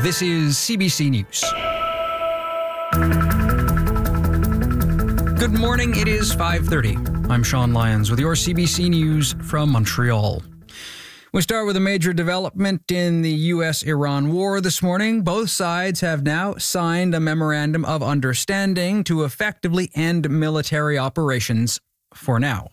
This is CBC News. Good morning, it is 5:30. I'm Sean Lyons with your CBC News from Montreal. We start with a major development in the U.S.-Iran war this morning. Both sides have now signed a memorandum of understanding to effectively end military operations for now.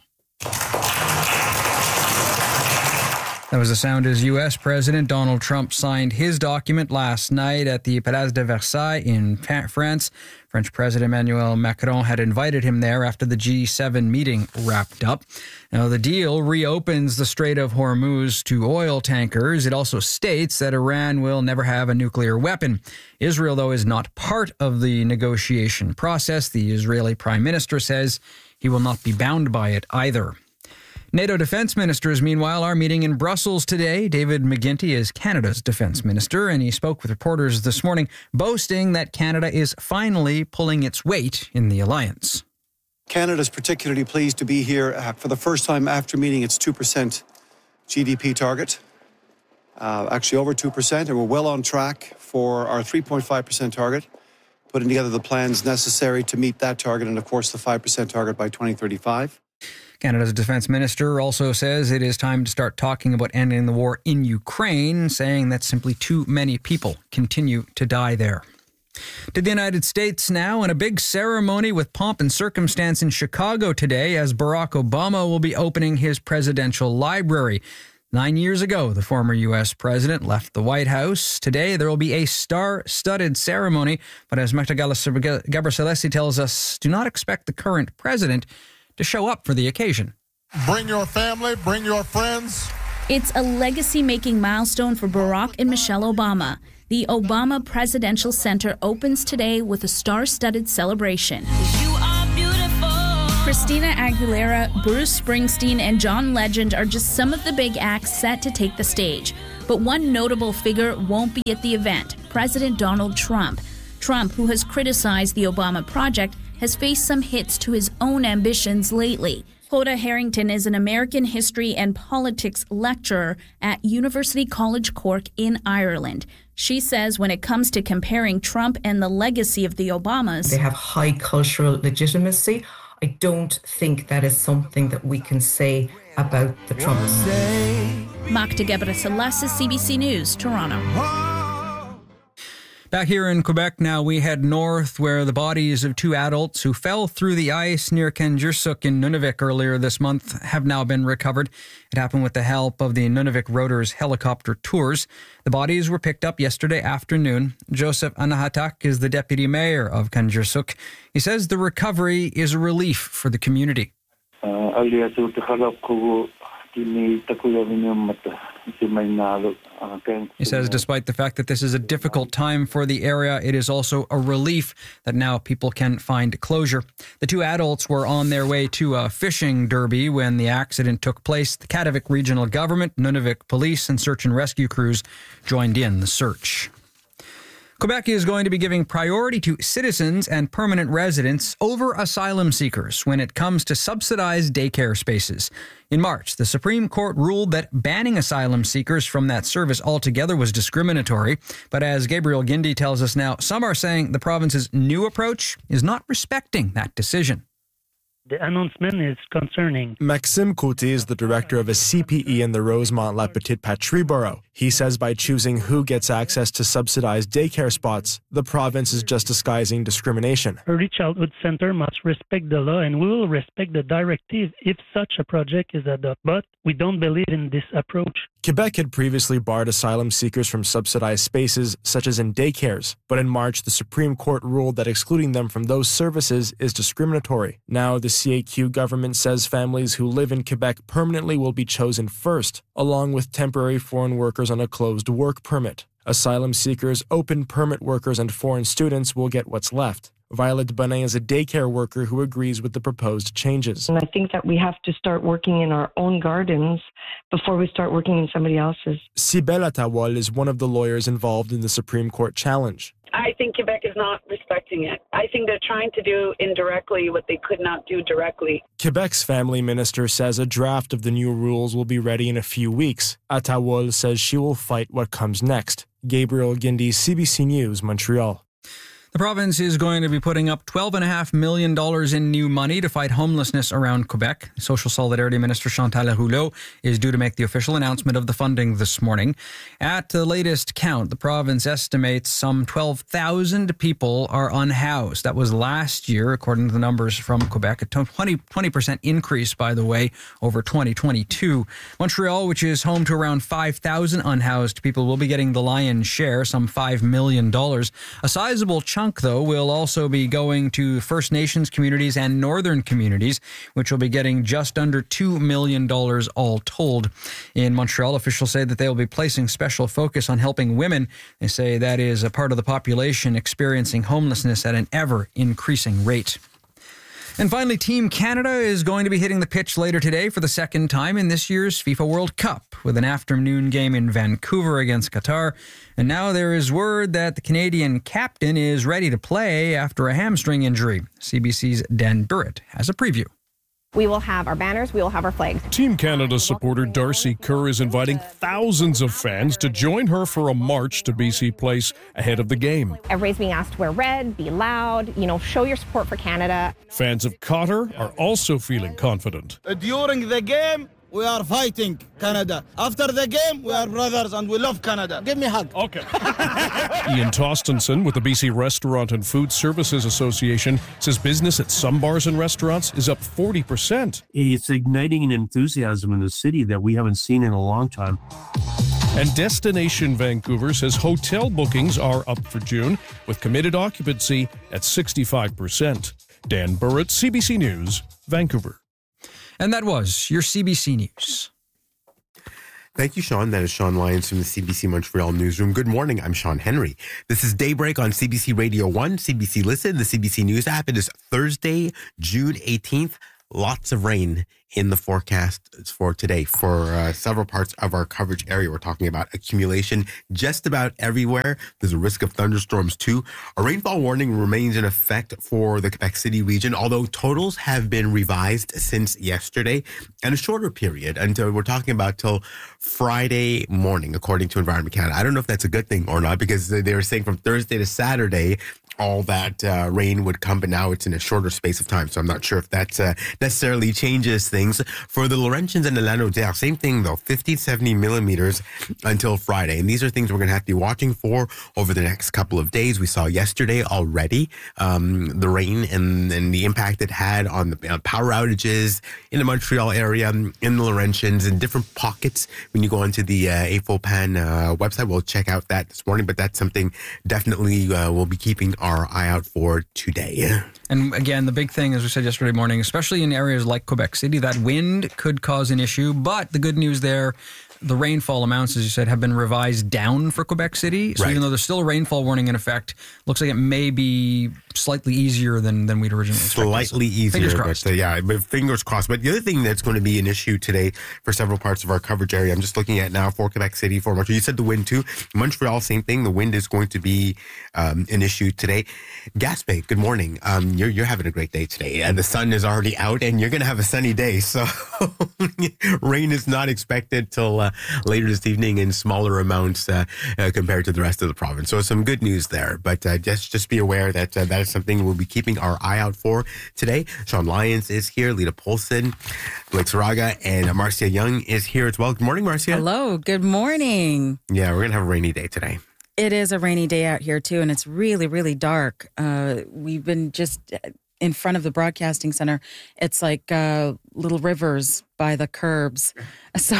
That was the sound as U.S. President Donald Trump signed his document last night at the Place de Versailles in France. French President Emmanuel Macron had invited him there after the G7 meeting wrapped up. Now, the deal reopens the Strait of Hormuz to oil tankers. It also states that Iran will never have a nuclear weapon. Israel, though, is not part of the negotiation process. The Israeli Prime Minister says he will not be bound by it either. NATO defense ministers, meanwhile, are meeting in Brussels today. David McGuinty is Canada's defense minister, and he spoke with reporters this morning, boasting that Canada is finally pulling its weight in the alliance. Canada is particularly pleased to be here for the first time after meeting its 2% GDP target, actually over 2%, and we're well on track for our 3.5% target, putting together the plans necessary to meet that target and, of course, the 5% target by 2035. Canada's defense minister also says it is time to start talking about ending the war in Ukraine, saying that simply too many people continue to die there. To the United States now, and a big ceremony with pomp and circumstance in Chicago today as Barack Obama will be opening his presidential library. 9 years ago, the former U.S. president left the White House. Today, there will be a star-studded ceremony, but as Magda Gabricelesi tells us, do not expect the current president to show up for the occasion. Bring your family, bring your friends. It's a legacy-making milestone for Barack and Michelle Obama. The Obama Presidential Center opens today with a star-studded celebration. You are beautiful. Christina Aguilera, Bruce Springsteen, and John Legend are just some of the big acts set to take the stage. But one notable figure won't be at the event, President Donald Trump. Trump, who has criticized the Obama project, has faced some hits to his own ambitions lately. Hoda Harrington is an American history and politics lecturer at University College Cork in Ireland. She says when it comes to comparing Trump and the legacy of the Obamas, they have high cultural legitimacy. I don't think that is something that we can say about the Trumps. Magda Gabricelesi, CBC News, Toronto. Back here in Quebec now, we head north where the bodies of two adults who fell through the ice near Kanjursuq in Nunavik earlier this month have now been recovered. It happened with the help of the Nunavik Rotors helicopter tours. The bodies were picked up yesterday afternoon. Joseph Anahatak is the deputy mayor of Kanjursuq. He says the recovery is a relief for the community. He says despite the fact that this is a difficult time for the area, it is also a relief that now people can find closure. The two adults were on their way to a fishing derby when the accident took place. The Kativik Regional Government, Nunavik Police, and search and rescue crews joined in the search. Quebec is going to be giving priority to citizens and permanent residents over asylum seekers when it comes to subsidized daycare spaces. In March, the Supreme Court ruled that banning asylum seekers from that service altogether was discriminatory. But as Gabriel Gindi tells us now, some are saying the province's new approach is not respecting that decision. The announcement is concerning. Maxime Côté is the director of a CPE in the Rosemont-La Petite Patrie borough. He says by choosing who gets access to subsidized daycare spots, the province is just disguising discrimination. Early Childhood Center must respect the law and we will respect the directive if such a project is adopted. But we don't believe in this approach. Quebec had previously barred asylum seekers from subsidized spaces, such as in daycares. But in March, the Supreme Court ruled that excluding them from those services is discriminatory. Now, the CAQ government says families who live in Quebec permanently will be chosen first, along with temporary foreign workers on a closed work permit. Asylum seekers, open permit workers, and foreign students will get what's left. Violet Bonin is a daycare worker who agrees with the proposed changes. And I think that we have to start working in our own gardens before we start working in somebody else's. Sibel Atawal is one of the lawyers involved in the Supreme Court challenge. I think Quebec is not respecting it. I think they're trying to do indirectly what they could not do directly. Quebec's family minister says a draft of the new rules will be ready in a few weeks. Attawol says she will fight what comes next. Gabriel Guindy, CBC News, Montreal. The province is going to be putting up $12.5 million in new money to fight homelessness around Quebec. Social Solidarity Minister Chantal Rouleau is due to make the official announcement of the funding this morning. At the latest count, the province estimates some 12,000 people are unhoused. That was last year, according to the numbers from Quebec, a 20% increase, by the way, over 2022. Montreal, which is home to around 5,000 unhoused people, will be getting the lion's share, some $5 million. A sizable chunk, though, will also be going to First Nations communities and northern communities, which will be getting just under $2 million all told. In Montreal, officials say that they will be placing special focus on helping women. They say that is a part of the population experiencing homelessness at an ever-increasing rate. And finally, Team Canada is going to be hitting the pitch later today for the second time in this year's FIFA World Cup with an afternoon game in Vancouver against Qatar. And now there is word that the Canadian captain is ready to play after a hamstring injury. CBC's Dan Burrett has a preview. We will have our banners, we will have our flags. Team Canada supporter Darcy Kerr is inviting thousands of fans to join her for a march to BC Place ahead of the game. Everybody's being asked to wear red, be loud, show your support for Canada. Fans of Qatar are also feeling confident. During the game, we are fighting Canada. After the game, we are brothers and we love Canada. Give me a hug. Okay. Ian Tostenson with the BC Restaurant and Food Services Association says business at some bars and restaurants is up 40%. It's igniting an enthusiasm in the city that we haven't seen in a long time. And Destination Vancouver says hotel bookings are up for June with committed occupancy at 65%. Dan Burrett, CBC News, Vancouver. And that was your CBC News. Thank you, Sean. That is Sean Lyons from the CBC Montreal newsroom. Good morning. I'm Sean Henry. This is Daybreak on CBC Radio 1, CBC Listen, the CBC News app. It is Thursday, June 18th. Lots of rain in the forecast for today for several parts of our coverage area. We're talking about accumulation just about everywhere. There's a risk of thunderstorms too. A rainfall warning remains in effect for the Quebec City region, although totals have been revised since yesterday and a shorter period until we're talking about till Friday morning, according to Environment Canada. I don't know if that's a good thing or not, because they were saying from Thursday to Saturday, all that rain would come, but now it's in a shorter space of time. So I'm not sure if that necessarily changes things. For the Laurentians and the Lanaudière, same thing though, 50, 70 millimeters until Friday. And these are things we're going to have to be watching for over the next couple of days. We saw yesterday already the rain and the impact it had on the power outages in the Montreal area, in the Laurentians, in different pockets. When you go onto the AFOPAN website, we'll check out that this morning, but that's something definitely we'll be keeping our eye out for today. And again, the big thing, as we said yesterday morning, especially in areas like Quebec City, that wind could cause an issue. But the good news there, the rainfall amounts, as you said, have been revised down for Quebec City. So even though there's still a rainfall warning in effect, looks like it may be slightly easier than we'd originally expected. Slightly easier, fingers crossed. But fingers crossed. But the other thing that's going to be an issue today for several parts of our coverage area, I'm just looking at now for Quebec City, for Montreal. You said the wind too. Montreal, same thing. The wind is going to be an issue today. Gaspé, good morning. You're having a great day today, and the sun is already out, and you're going to have a sunny day. So rain is not expected till later this evening in smaller amounts compared to the rest of the province. So some good news there. But just be aware that that is something we'll be keeping our eye out for today. Sean Lyons is here, Lita Polson, Blake Saraga, and Marcia Young is here as well. Good morning, Marcia. Hello. Good morning. Yeah, we're going to have a rainy day today. It is a rainy day out here, too, and it's really, really dark. We've been just in front of the broadcasting center. It's like little rivers by the curbs. So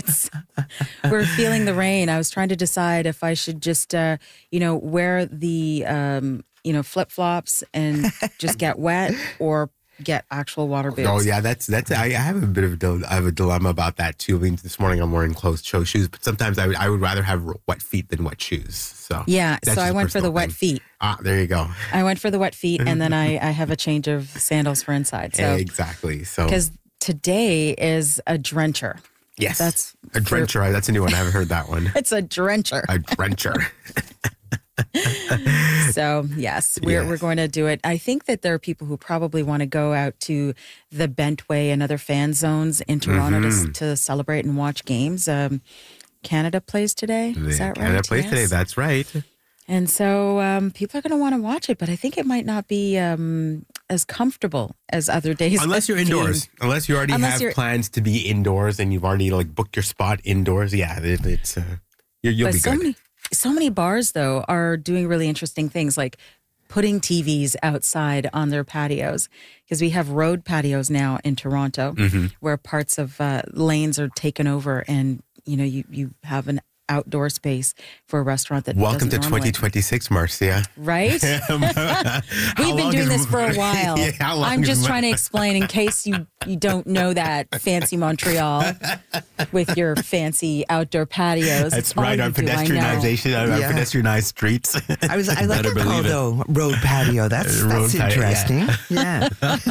we're feeling the rain. I was trying to decide if I should just, wear the, flip-flops and just get wet, or get actual water boots. Oh yeah, that's. I have a bit of a dilemma about that too. I mean, this morning I'm wearing closed-toe shoes, but sometimes I would rather have wet feet than wet shoes. So yeah, so I went for the wet feet. Ah, there you go. I went for the wet feet, and then I have a change of sandals for inside. So exactly. So because today is a drencher. Yes, that's a drencher. That's a new one. I haven't heard that one. It's a drencher. A drencher. So, yes, we're going to do it. I think that there are people who probably want to go out to the Bentway and other fan zones in Toronto to celebrate and watch games. Canada plays today. Is that right? Canada plays today. That's right. And so people are going to want to watch it, but I think it might not be as comfortable as other days. Unless you're indoors. Unless you already have plans to be indoors and you've already booked your spot indoors. Yeah, it's you'll be good. So many bars, though, are doing really interesting things like putting TVs outside on their patios, because we have road patios now in Toronto where parts of lanes are taken over, and you have an outdoor space for a restaurant that Welcome to normally. 2026, Marcia. Right? We've been doing this for a while. I'm just trying to explain in case you don't know that, fancy Montreal with your fancy outdoor patios. That's right, our pedestrianization, our pedestrianized streets. I like that call, though, road patio. That's interesting. Yeah.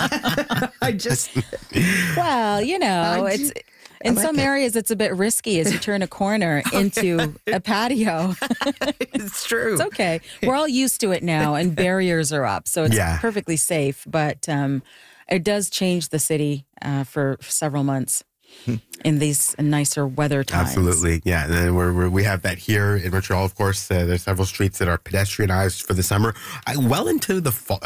Well, it's... In some areas, it's a bit risky as you turn a corner into a patio. It's true. It's okay. We're all used to it now, and barriers are up, so it's perfectly safe. But it does change the city for several months in these nicer weather times. Absolutely, yeah. And then we have that here in Montreal. Of course, there's several streets that are pedestrianized for the summer, well into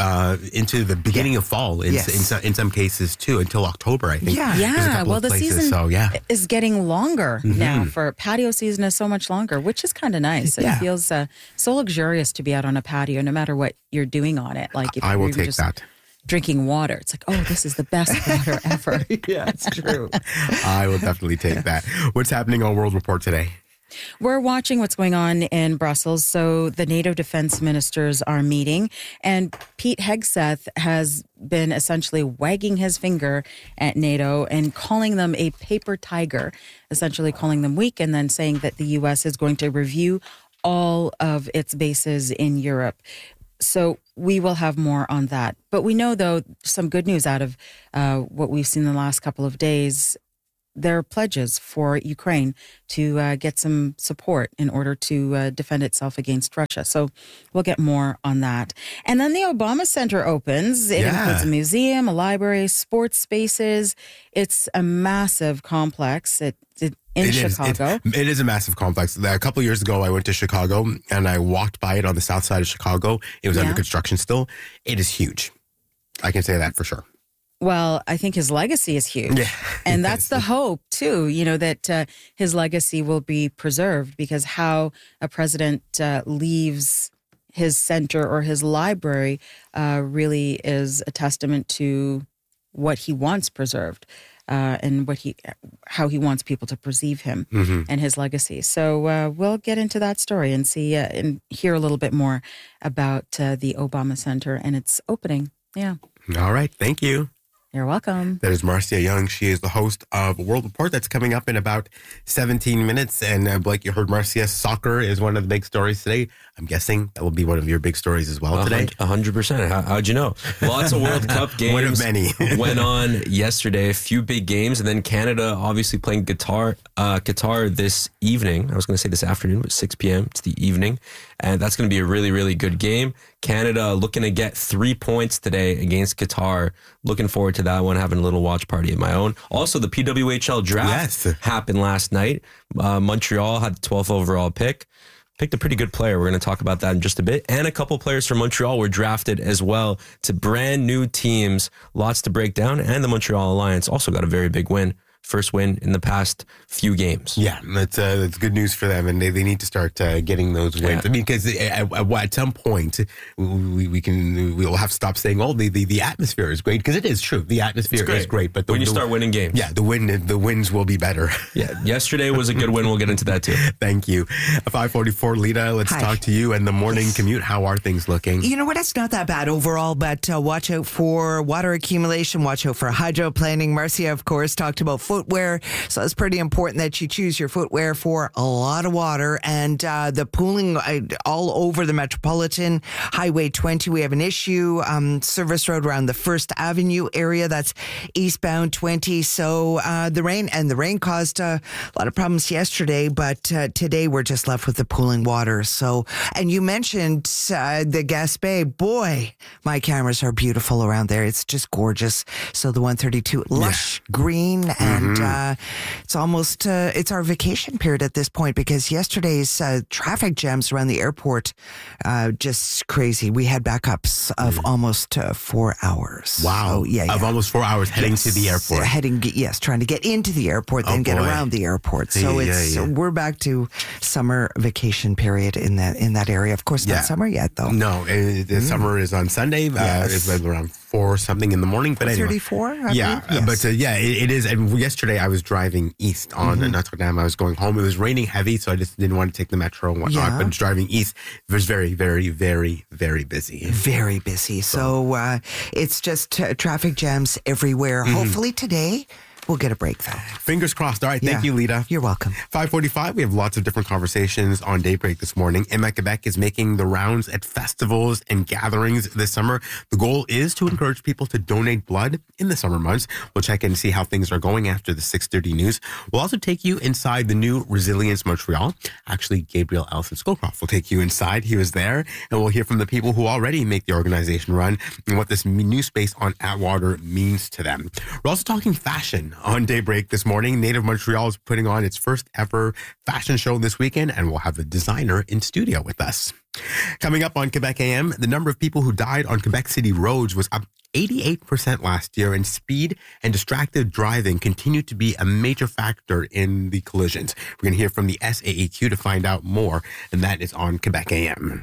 the beginning of fall. In some cases too, until October, I think. Yeah. Well, the season is getting longer now. For patio season is so much longer, which is kind of nice. It feels so luxurious to be out on a patio, no matter what you're doing on it. Like if I will take that. Drinking water. It's like, oh, this is the best water ever. Yeah, it's true. I will definitely take that. What's happening on World Report today? We're watching what's going on in Brussels. So the NATO defense ministers are meeting, and Pete Hegseth has been essentially wagging his finger at NATO and calling them a paper tiger, essentially calling them weak, and then saying that the U.S. is going to review all of its bases in Europe. So we will have more on that. But we know, though, some good news out of what we've seen in the last couple of days. There are pledges for Ukraine to get some support in order to defend itself against Russia. So we'll get more on that. And then the Obama Center opens. It includes a museum, a library, sports spaces. It's a massive complex. In Chicago. It is a massive complex. A couple of years ago, I went to Chicago and I walked by it on the south side of Chicago. It was under construction still. It is huge. I can say that for sure. Well, I think his legacy is huge. Yeah. And that's the hope, too, that his legacy will be preserved, because how a president leaves his center or his library really is a testament to what he wants preserved. And how he wants people to perceive him and his legacy. So we'll get into that story and see and hear a little bit more about the Obama Center and its opening. Yeah. All right. Thank you. You're welcome. That is Marcia Young. She is the host of World Report. That's coming up in about 17 minutes. And Blake, you heard Marcia, soccer is one of the big stories today. I'm guessing that will be one of your big stories as well today. 100%. How'd you know? Lots of World Cup games. One of many. Went on yesterday. A few big games. And then Canada obviously playing Qatar this evening. I was going to say this afternoon, but 6 p.m. It's the evening. And that's going to be a really, really good game. Canada looking to get 3 points today against Qatar. Looking forward to that one, having a little watch party of my own. Also, the PWHL draft happened last night. Montreal had the 12th overall pick. Picked a pretty good player. We're going to talk about that in just a bit. And a couple players from Montreal were drafted as well to brand new teams. Lots to break down. And the Montreal Alliance also got a very big win. First win in the past few games. Yeah, that's good news for them, and they need to start getting those wins. I mean, because at some point we'll have to stop saying, "Oh, the atmosphere is great," because it is true. The atmosphere is great, but when you start winning games, the wins will be better. Yeah, yesterday was a good win. We'll get into that too. Thank you. 5:44, Lita. Let's talk to you and the morning commute. How are things looking? You know what? It's not that bad overall, but watch out for water accumulation. Watch out for hydroplaning. Marcia, of course, talked about footwear. So it's pretty important that you choose your footwear for a lot of water. And the pooling all over the Metropolitan Highway 20, we have an issue. Service Road around the First Avenue area, that's eastbound 20. So the rain caused a lot of problems yesterday, but today we're just left with the pooling water. So, and you mentioned the Gaspé. Boy, my cameras are beautiful around there. It's just gorgeous. So the 132, lush green, and it's almost it's our vacation period at this point, because yesterday's traffic jams around the airport, just crazy. We had backups of almost 4 hours. Wow. So, of almost 4 hours heading to the airport. Trying to get into the airport, then get around the airport. So we're back to summer vacation period in that area. Of course, not summer yet, though. No, the summer is on Sunday. It's around 4 something in the morning. But anyway. 34, I yeah, believe? Yes. But it is. And yesterday I was driving east on Notre Dame. I was going home. It was raining heavy, so I just didn't want to take the metro and whatnot. But driving east, it was very, very, very, very busy. Very busy. So it's just traffic jams everywhere. Hopefully today we'll get a break, though. Fingers crossed. All right. Thank you, Lita. You're welcome. 5:45. We have lots of different conversations on Daybreak this morning. Emma Quebec is making the rounds at festivals and gatherings this summer. The goal is to encourage people to donate blood in the summer months. We'll check in and see how things are going after the 6:30 news. We'll also take you inside the new Resilience Montreal. Actually, Gabriel Elson Scowcroft will take you inside. He was there, and we'll hear from the people who already make the organization run and what this new space on Atwater means to them. We're also talking fashion on Daybreak this morning. Native Montreal is putting on its first ever fashion show this weekend, and we'll have a designer in studio with us. Coming up on Quebec AM, the number of people who died on Quebec City roads was up 88% last year, and speed and distracted driving continued to be a major factor in the collisions. We're going to hear from the SAAQ to find out more, and that is on Quebec AM.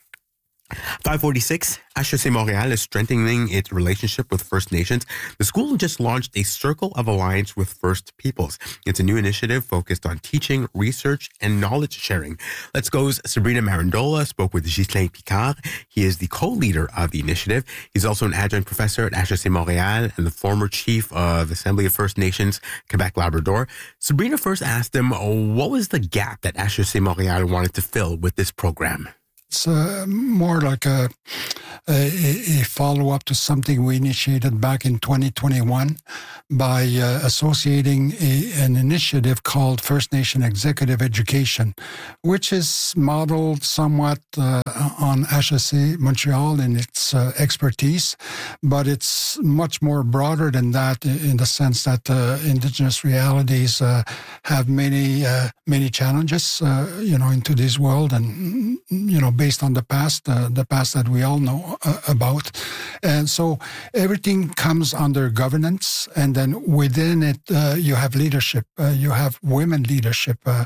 5:46, HEC Montréal is strengthening its relationship with First Nations. The school just launched a Circle of Alliance with First Peoples. It's a new initiative focused on teaching, research, and knowledge sharing. Let's Go's Sabrina Marandola spoke with Ghislain Picard. He is the co-leader of the initiative. He's also an adjunct professor at HEC Montréal and the former chief of Assembly of First Nations, Quebec Labrador. Sabrina first asked him, what was the gap that HEC Montréal wanted to fill with this program? It's more like a follow-up to something we initiated back in 2021 by associating an initiative called First Nation Executive Education, which is modeled somewhat on HEC Montreal in its expertise, but it's much more broader than that in the sense that Indigenous realities have many challenges, in today's world, and based on the past that we all know about. And so everything comes under governance, and then within it, you have leadership, you have women leadership. A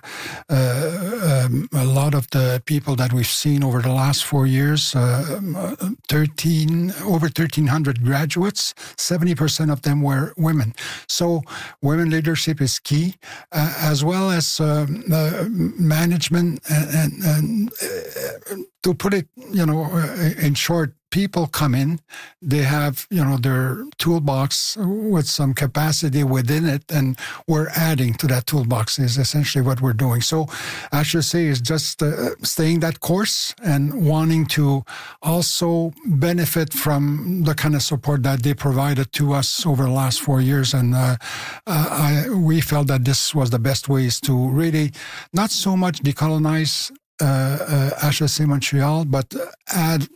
lot of the people that we've seen over the last 4 years, over 1,300 graduates, 70% of them were women. So women leadership is key, as well as management and to put it, in short, people come in, they have, their toolbox with some capacity within it, and we're adding to that toolbox is essentially what we're doing. So I should say is just staying that course and wanting to also benefit from the kind of support that they provided to us over the last 4 years. And we felt that this was the best ways to really not so much decolonize HEC Montreal, but add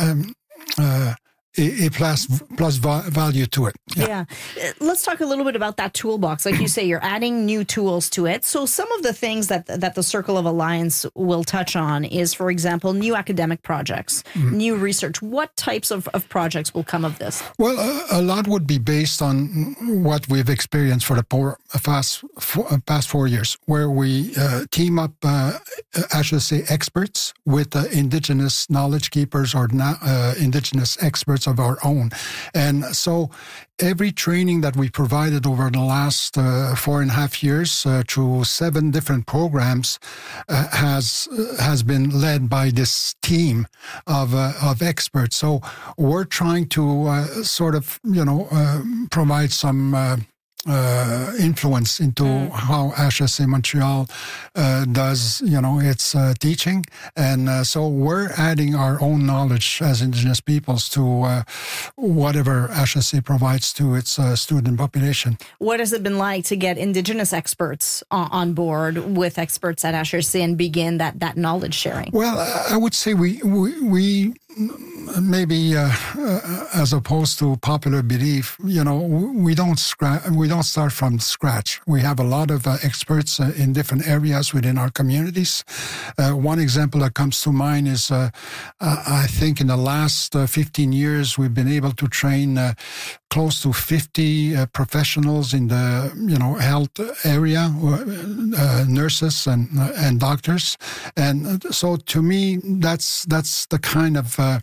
a plus value to it. Yeah. Let's talk a little bit about that toolbox. Like you say, you're adding new tools to it. So some of the things that the Circle of Alliance will touch on is, for example, new academic projects, new research. What types of projects will come of this? Well, a lot would be based on what we've experienced for the past 4 years, where we team up HEC experts with Indigenous knowledge keepers or Indigenous experts of our own. And so every training that we provided over the last 4.5 years through 7 different programs has been led by this team of experts. So we're trying to provide some influence into how HSC Montreal does, its teaching. And so we're adding our own knowledge as Indigenous peoples to whatever HSC provides to its student population. What has it been like to get Indigenous experts on board with experts at HSC and begin that knowledge sharing? Well, I would say we maybe as opposed to popular belief, we don't start from scratch. We have a lot of experts in different areas within our communities. One example that comes to mind is I think in the last 15 years we've been able to train close to 50 professionals in the health area, nurses and doctors, and so to me that's the kind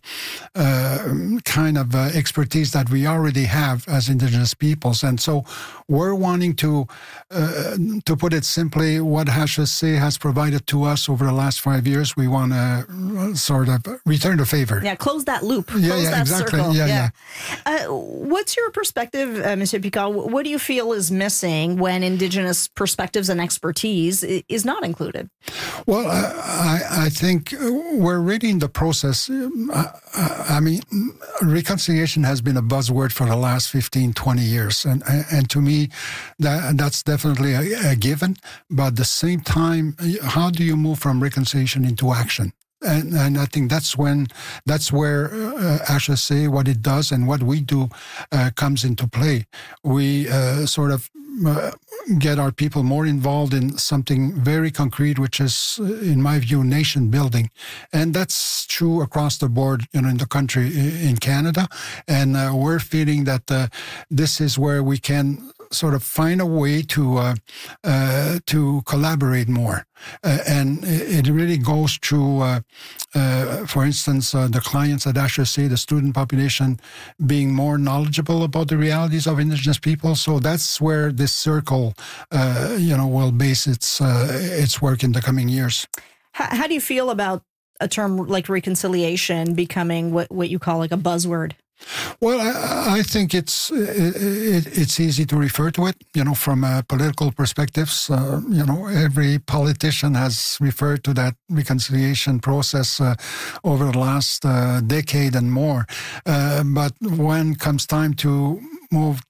of expertise that we already have as Indigenous peoples, and so we're wanting to put it simply, what HSC has provided to us over the last 5 years, we want to sort of return the favor. Yeah, close that loop. Close that exactly. circle. Yeah. What's your perspective, Monsieur Picard? What do you feel is missing when Indigenous perspectives and expertise is not included? Well, I think we're really in the process. I mean, reconciliation has been a buzzword for the last 15, 20 years. And to me, that's definitely a given. But at the same time, how do you move from reconciliation into action? And I think that's where HSC, what it does and what we do comes into play. We sort of get our people more involved in something very concrete, which is, in my view, nation building. And that's true across the board, in the country, in Canada. And we're feeling that this is where we can sort of find a way to collaborate more. And it really goes through, for instance, the clients at HSC, the student population, being more knowledgeable about the realities of Indigenous people. So that's where this circle, will base its work in the coming years. How do you feel about a term like reconciliation becoming what you call like a buzzword? Well, I think it's easy to refer to it, from political perspectives. Every politician has referred to that reconciliation process over the last decade and more. But when comes time to move,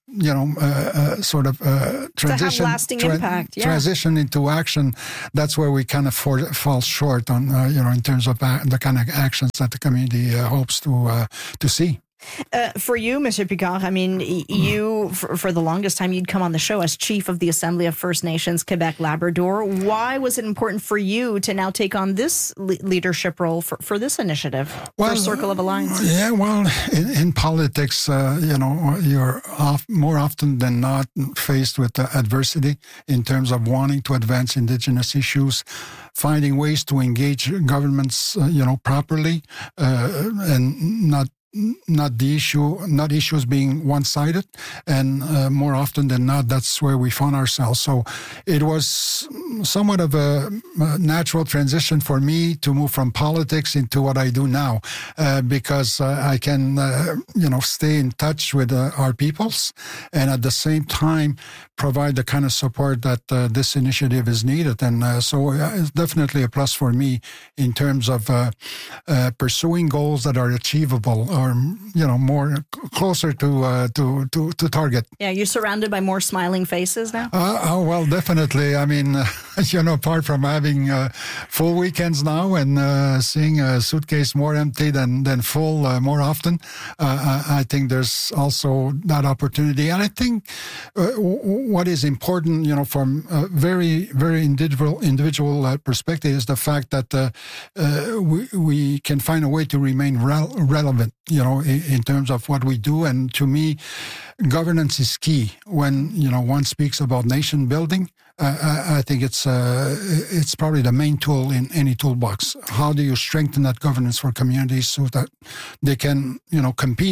transition, lasting impact. Yeah. Transition into action, that's where we kind of fall short on, in terms of the kind of actions that the community hopes to see. For you, Mr. Picard, I mean, you, for the longest time, you'd come on the show as chief of the Assembly of First Nations Quebec Labrador. Why was it important for you to now take on this leadership role for this initiative, for Circle of Alliance? Yeah, well, in politics, you're more often than not faced with adversity in terms of wanting to advance Indigenous issues, finding ways to engage governments, properly, and not issues being one-sided, and more often than not, that's where we found ourselves. So it was somewhat of a natural transition for me to move from politics into what I do now, because I can, stay in touch with our peoples, and at the same time provide the kind of support that this initiative is needed. And so it's definitely a plus for me in terms of pursuing goals that are achievable, or more closer to target. Yeah, you're surrounded by more smiling faces now? Well, definitely. I mean, apart from having full weekends now and seeing a suitcase more empty than full more often, I think there's also that opportunity. And I think what is important, from a very, very individual perspective, is the fact that we can find a way to remain relevant, in terms of what we do. And to me, governance is key when, one speaks about nation building. I think it's probably the main tool in any toolbox. How do you strengthen that governance for communities so that they can, compete and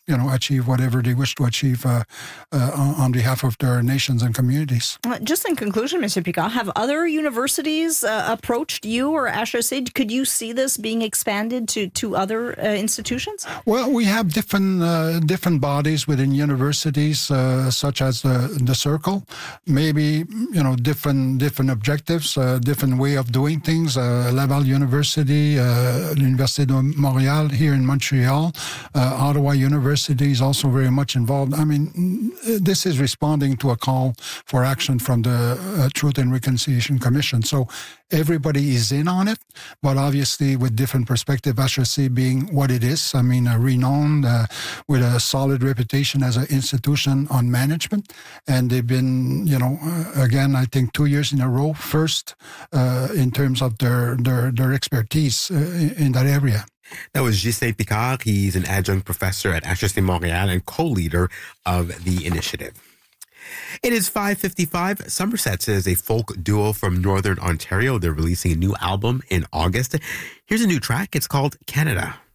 achieve whatever they wish to achieve on behalf of their nations and communities. Just in conclusion, Mr. Picard, have other universities approached you or HEC? Could you see this being expanded to other institutions? Well, we have different bodies within universities, such as the Circle. Maybe different objectives, different way of doing things. Laval University, L'Université de Montréal here in Montreal, Ottawa University is also very much involved. I mean, this is responding to a call for action from the Truth and Reconciliation Commission. So everybody is in on it, but obviously with different perspective, HEC being what it is. I mean, renowned with a solid reputation as an institution on management. And they've been, again, I think 2 years in a row, first in terms of their expertise in that area. That was Ghislain Picard. He's an adjunct professor at HEC Montréal and co-leader of the initiative. It is 5:55. Somersets is a folk duo from Northern Ontario. They're releasing a new album in August. Here's a new track. It's called Canada.